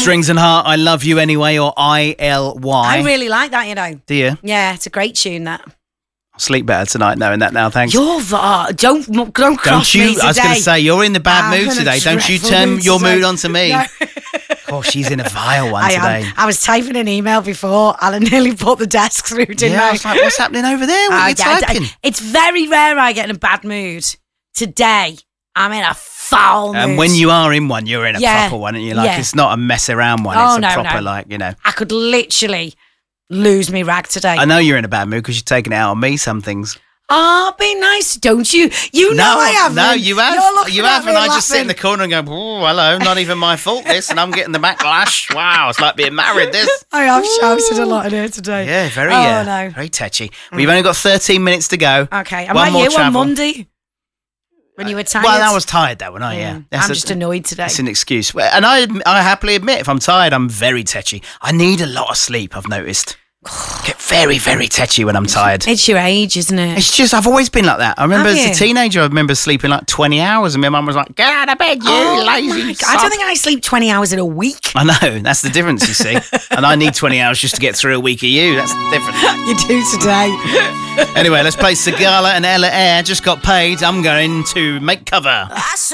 Strings and Heart, I Love You Anyway, or ILY. I really like that, you know. Do you? Yeah, it's a great tune, that. I'll sleep better tonight knowing that now, thanks. Don't cross me today. I was going to say, you're in the bad I'm mood in a today. Don't you dreadful turn mood your today. mood onto me. No. Oh, she's in a vile one today. I was typing an email before. Alan nearly put the desk through, didn't I I? was like, what's happening over there? What are you typing? It's very rare I get in a bad mood. Today, I'm in a foul mood. And when you are in one, you're in a proper one, and you're like, it's not a mess around one. It's a proper, like, you know. I could literally lose me rag today. I know you're in a bad mood because you're taking it out on me, some things. Oh, be nice, don't you? You know I haven't. No, you have. You have, and I just sit in the laughing. corner and go, oh, hello, not even my fault this, and I'm getting the backlash. Wow, it's like being married, this. I have shouted a lot in here today. Yeah, very, no. very touchy. We've only got 13 minutes to go. Okay, I'm One like more you travel. on Monday when you were tired. Well, I was tired though, wasn't I? Yeah. I'm just annoyed today. It's an excuse. And I happily admit, if I'm tired, I'm very tetchy. I need a lot of sleep, I've noticed. Get very, very tetchy when I'm tired. It's your age, isn't it? It's just, I've always been like that. I remember Have as a you? teenager, I remember sleeping like 20 hours and my mum was like, get out of bed, you lazy my God. I sod." don't think I sleep 20 hours in a week. I know, that's the difference, you see. And I need 20 hours just to get through a week of you. That's the difference. You do today. Anyway, let's play Sigala and Ella Air. Just got paid. I'm going to make cover.